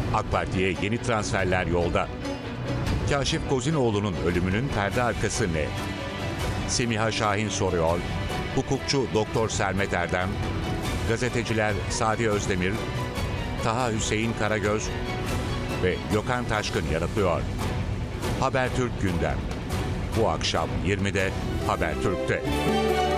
AK Parti'ye yeni transferler yolda. Kaşif Kozinoğlu'nun ölümünün perde arkası ne? Semiha Şahin soruyor. Hukukçu Doktor Sermet Erdem, gazeteciler Sadi Özdemir, Taha Hüseyin Karagöz ve Gökhan Taşkın yanıtlıyor. Habertürk gündem. Bu akşam 20'de Habertürk'te.